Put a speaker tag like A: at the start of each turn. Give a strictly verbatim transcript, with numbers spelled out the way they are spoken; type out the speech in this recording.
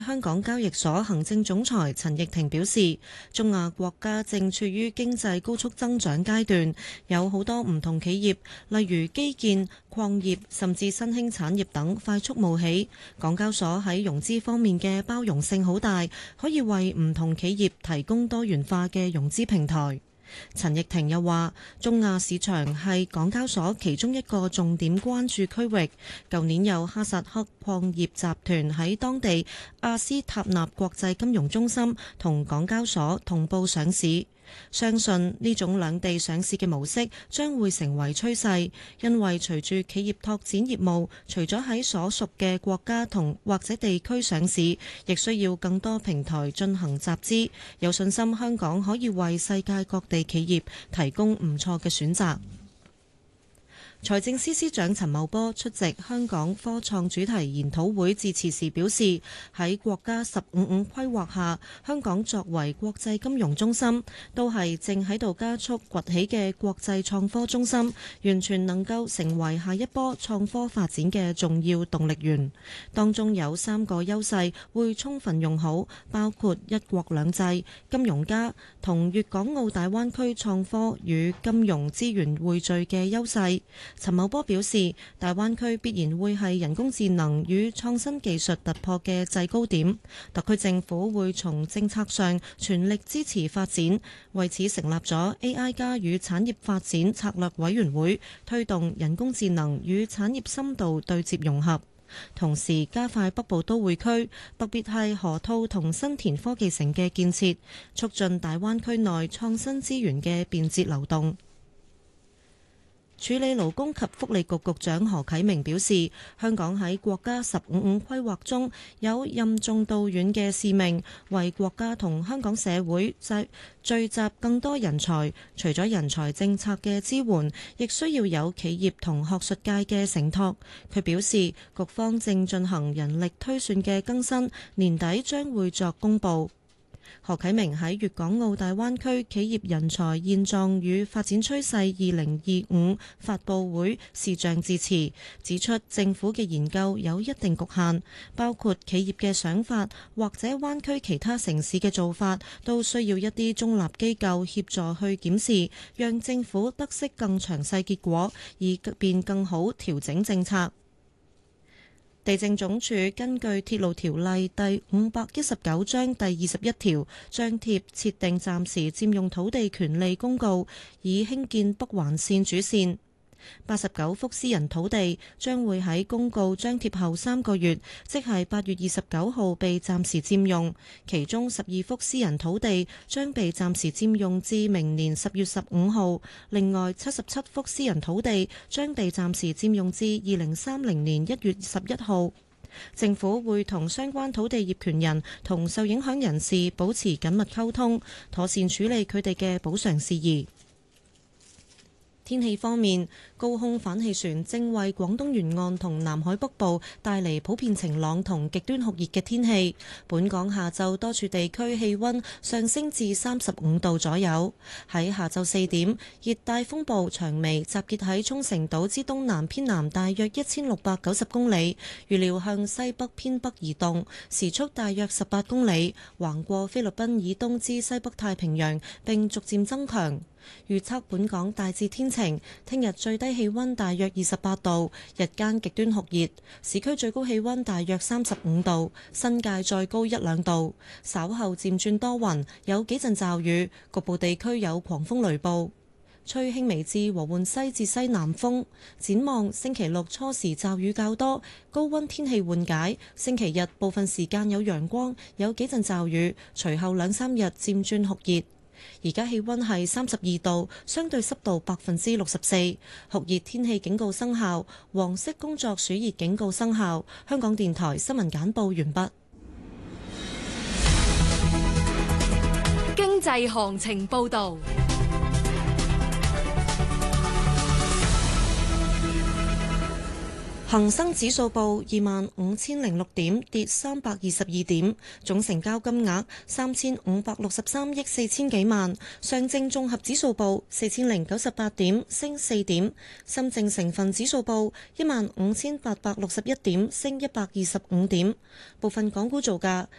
A: 香港交易所行政總裁陳奕婷表示，中亞國家正處於經濟高速增長階段，有好多唔同企業，例如基建、礦業甚至新興產業等快速冒起。港交所喺融資方面嘅包容性好大，可以為唔同企業提供多元化嘅融資平台。陳奕婷又話，中亞市場係港交所其中一個重點關注區域。舊年有哈薩克礦業集團喺當地阿斯塔納國際金融中心同港交所同步上市。相信呢種兩地上市嘅模式將會成為趨勢，因為隨住企業拓展業務，除咗喺所屬嘅國家同或者地區上市，亦需要更多平台進行集資。有信心香港可以為世界各地企業提供唔錯嘅選擇。財政司司長陳茂波出席香港科創主題研討會致辭時表示，喺國家十五五規劃下，香港作為國際金融中心，都係正喺度加速崛起嘅國際創科中心，完全能夠成為下一波創科發展嘅重要動力源。當中有三個優勢會充分用好，包括一國兩制、金融加同粵港澳大灣區創科與金融資源匯聚嘅優勢。陳茂波表示，大灣區必然會係人工智能與創新技術突破嘅制高點，特區政府會從政策上全力支持發展，為此成立咗 A I 加與產業發展策略委員會，推動人工智能與產業深度對接融合，同時加快北部都會區，特別係河套同新田科技城嘅建設，促進大灣區內創新資源嘅便捷流動。處理勞工及福利局局長何啟明表示，香港喺國家十五五規劃中有任重道遠嘅使命，為國家同香港社會聚集更多人才。除咗人才政策嘅支援，亦需要有企業同學術界嘅承托。佢表示，局方正進行人力推算嘅更新，年底將會作公佈。何啟明喺粵港澳大灣區企業人才現狀與發展趨勢二零二五發佈會視像致辭，指出政府嘅研究有一定局限，包括企業嘅想法或者灣區其他城市嘅做法，都需要一啲中立機構協助去檢視，讓政府得悉更詳細結果，以便更好調整政策。地政總署根據鐵路條例第五百一十九章第二十一條，張貼設定暫時佔用土地權利公告，以興建北環線主線。八十九幅私人土地將會喺公告張貼後三個月，即係八月二十九號被暫時佔用，其中十二幅私人土地將被暫時佔用至明年十月十五號，另外七十七幅私人土地將被暫時佔用至二零三零年一月十一號。政府會同相關土地業權人同受影響人士保持緊密溝通，妥善處理佢哋嘅補償事宜。天氣方面，高空反氣旋正為廣東沿岸同南海北部帶嚟普遍晴朗同極端酷熱嘅天氣。本港下晝多處地區氣溫上升至三十五度左右。喺下晝四點，熱帶風暴長眉集結喺沖繩島之東南偏南大約一千六百九十公里，預料向西北偏北移動，時速大約十八公里，橫過菲律賓以東之西北太平洋，並逐漸增強。預測本港大致天晴，聽日最低氣溫大約二十八度，日間極端酷熱，市區最高氣溫大約三十五度，新界再高一兩度。稍後漸轉多雲，有幾陣驟雨，局部地區有狂風雷暴，吹輕微至和緩西至西南風。展望星期六初時驟雨較多，高溫天氣緩解。星期日部分時間有陽光，有幾陣驟雨，隨後兩三日漸轉酷熱。而家氣溫係三十二度，相對濕度百分之六十四，酷熱天氣警告生效，黃色工作暑熱警告生效。香港電台新聞簡報完畢。
B: 經濟行情報道。
A: 恒生指數報二萬五千零六點，跌三百二十二點，總成交金額三千五百六十三億四千幾萬。上證綜合指數報四千零九十八點，升四點。深證成分指數報一萬五千八百六十一點，升一百二十五點。部分港股造價：